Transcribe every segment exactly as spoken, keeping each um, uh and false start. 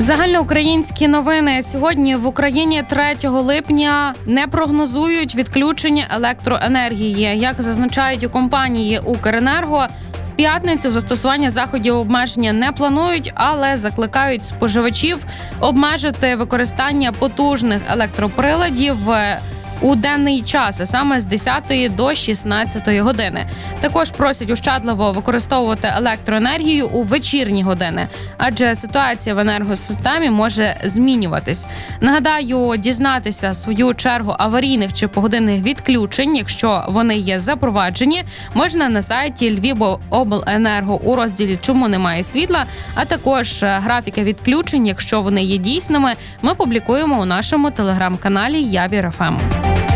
Загальноукраїнські новини. Сьогодні в Україні третього липня не прогнозують відключення електроенергії. Як зазначають у компанії «Укренерго», в п'ятницю застосування заходів обмеження не планують, але закликають споживачів обмежити використання потужних електроприладів у денний час, а саме з десятої до шістнадцятої години. Також просять ощадливо використовувати електроенергію у вечірні години, адже ситуація в енергосистемі може змінюватись. Нагадаю, дізнатися свою чергу аварійних чи погодинних відключень, якщо вони є запроваджені, можна на сайті Львівобленерго у розділі «Чому немає світла», а також графіки відключень, якщо вони є дійсними, ми публікуємо у нашому телеграм-каналі Явір еф ем.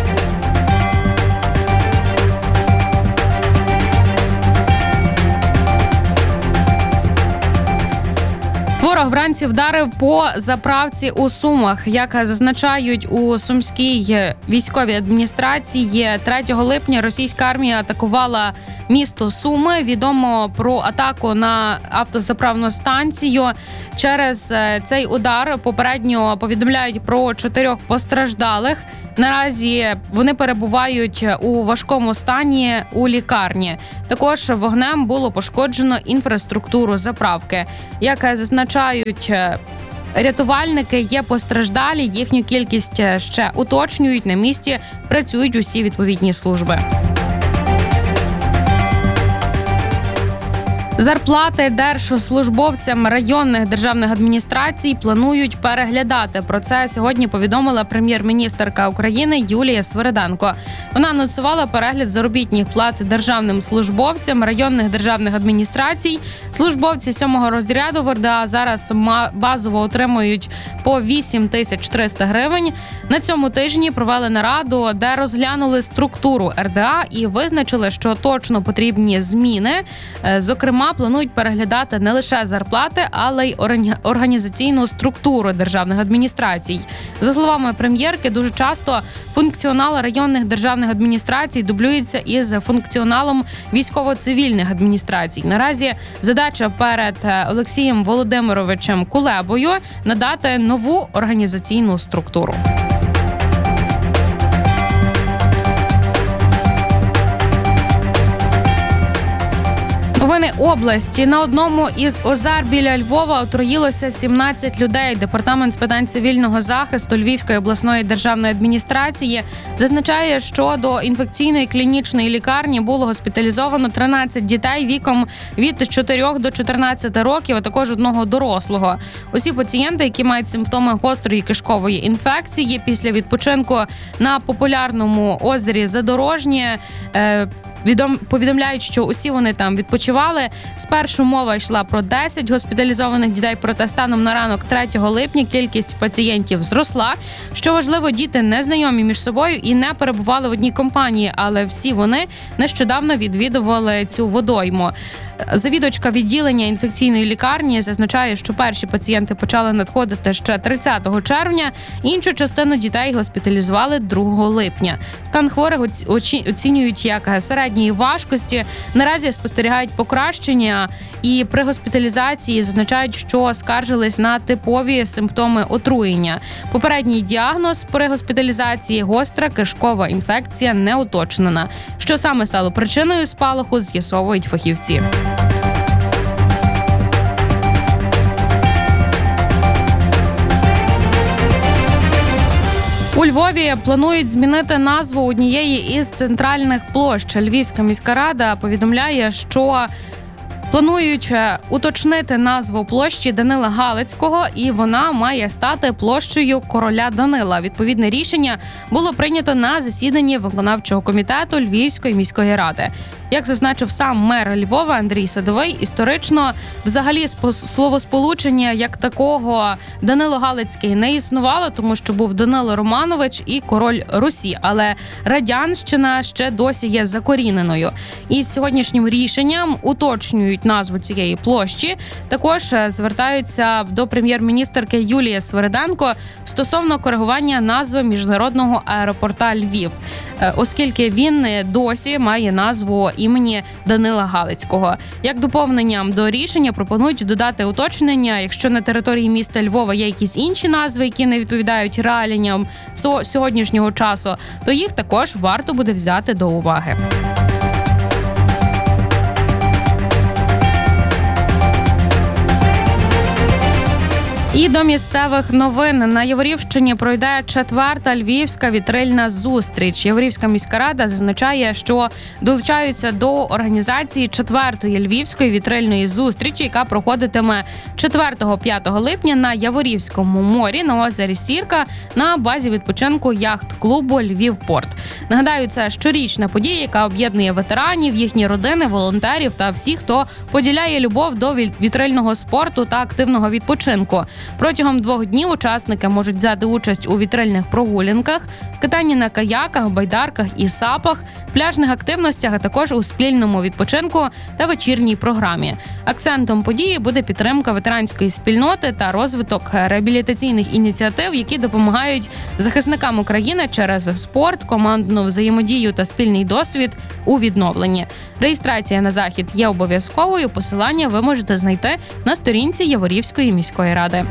Ворог вранці вдарив по заправці у Сумах. Як зазначають у Сумській військовій адміністрації, третього липня російська армія атакувала місто Суми. Відомо про атаку на автозаправну станцію. Через цей удар попередньо повідомляють про чотирьох постраждалих. Наразі вони перебувають у важкому стані у лікарні. Також вогнем було пошкоджено інфраструктуру заправки. Як зазначають рятувальники, є постраждалі, їхню кількість ще уточнюють, на місці працюють усі відповідні служби. Зарплати держслужбовцям районних державних адміністрацій планують переглядати. Про це сьогодні повідомила прем'єр-міністерка України Юлія Свириденко. Вона анонсувала перегляд заробітних плат державним службовцям районних державних адміністрацій. Службовці сьомого розряду в ер де а зараз базово отримують по вісім тисяч триста гривень. На цьому тижні провели нараду, де розглянули структуру ер де а і визначили, що точно потрібні зміни. Зокрема, планують переглядати не лише зарплати, але й організаційну структуру державних адміністрацій. За словами прем'єрки, дуже часто функціонал районних державних адміністрацій дублюється із функціоналом військово-цивільних адміністрацій. Наразі задача перед Олексієм Володимировичем Кулебою – надати нову організаційну структуру. Новини області. На одному із озер біля Львова отруїлося сімнадцять людей. Департамент з питань цивільного захисту Львівської обласної державної адміністрації зазначає, що до інфекційної клінічної лікарні було госпіталізовано тринадцять дітей віком від чотирьох до чотирнадцяти років, а також одного дорослого. Усі пацієнти, які мають симптоми гострої кишкової інфекції після відпочинку на популярному озері Задорожнє, е- Відом повідомляють, що усі вони там відпочивали. Спершу мова йшла про десять госпіталізованих дітей, проте станом на ранок третього липня кількість пацієнтів зросла. Що важливо, діти не знайомі між собою і не перебували в одній компанії, але всі вони нещодавно відвідували цю водойму. Завідувачка відділення інфекційної лікарні зазначає, що перші пацієнти почали надходити ще тридцятого червня, іншу частину дітей госпіталізували другого липня. Стан хворих оцінюють як середньої важкості. Наразі спостерігають покращення і при госпіталізації зазначають, що скаржились на типові симптоми отруєння. Попередній діагноз при госпіталізації – гостра кишкова інфекція не уточнена. Що саме стало причиною спалаху, з'ясовують фахівці. У Львові планують змінити назву однієї із центральних площ. Львівська міська рада повідомляє, що планують уточнити назву площі Данила Галицького, і вона має стати площею короля Данила. Відповідне рішення було прийнято на засіданні виконавчого комітету Львівської міської ради. Як зазначив сам мер Львова Андрій Садовий, історично взагалі словосполучення як такого Данило Галицький не існувало, тому що був Данило Романович і король Русі, але радянщина ще досі є закоріненою. І з сьогоднішнім рішенням уточнюють змінюють назву цієї площі. Також звертаються до прем'єр-міністерки Юлії Свириденко стосовно коригування назви міжнародного аеропорта Львів, оскільки він досі має назву імені Данила Галицького. Як доповненням до рішення пропонують додати уточнення, якщо на території міста Львова є якісь інші назви, які не відповідають реаліям сьогоднішнього часу, то їх також варто буде взяти до уваги. І до місцевих новин. На Яворівщині пройде четверта львівська вітрильна зустріч. Яворівська міська рада зазначає, що долучаються до організації четвертої львівської вітрильної зустрічі, яка проходитиме четвертого-п'ятого липня на Яворівському морі на озері Сірка на базі відпочинку яхт-клубу «Львівпорт». Нагадаю, це щорічна подія, яка об'єднує ветеранів, їхні родини, волонтерів та всіх, хто поділяє любов до вітрильного спорту та активного відпочинку. Протягом двох днів учасники можуть взяти участь у вітрильних прогулянках, катанні на каяках, байдарках і сапах, пляжних активностях, а також у спільному відпочинку та вечірній програмі. Акцентом події буде підтримка ветеранської спільноти та розвиток реабілітаційних ініціатив, які допомагають захисникам України через спорт, командну взаємодію та спільний досвід у відновленні. Реєстрація на захід є обов'язковою. Посилання ви можете знайти на сторінці Яворівської міської ради.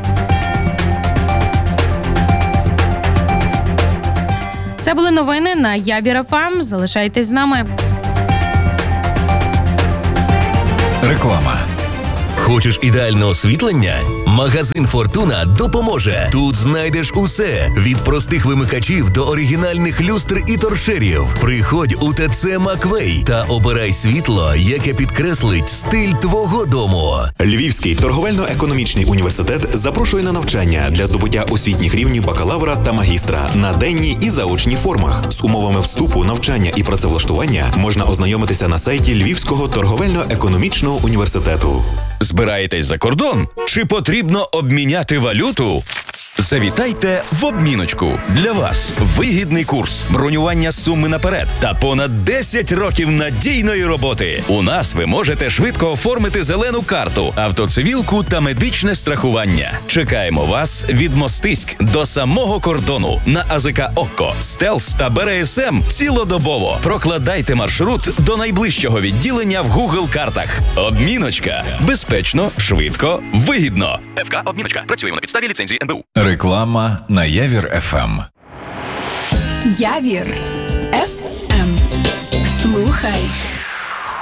Це були новини на Явір еф ем. Залишайтесь з нами. Реклама. Хочеш ідеальне освітлення? Магазин «Фортуна» допоможе. Тут знайдеш усе – від простих вимикачів до оригінальних люстр і торшерів. Приходь у ТЦ «Маквей» та обирай світло, яке підкреслить стиль твого дому. Львівський торговельно-економічний університет запрошує на навчання для здобуття освітніх рівнів бакалавра та магістра на денній і заочній формах. З умовами вступу, навчання і працевлаштування можна ознайомитися на сайті Львівського торговельно-економічного університету. Збираєтесь за кордон? Чи потрібно обміняти валюту? Завітайте в обміночку. Для вас вигідний курс, бронювання суми наперед та понад десять років надійної роботи. У нас ви можете швидко оформити зелену карту, автоцивілку та медичне страхування. Чекаємо вас від Мостиськ до самого кордону на А З К ОККО, Стелс та Б Р С М цілодобово. Прокладайте маршрут до найближчого відділення в Google картах. Обміночка. Безпечно, швидко, вигідно. ФК «Обміночка». Працюємо на підставі ліцензії Н Б У. Реклама на Явір еф ем. Явір еф ем. Слухай.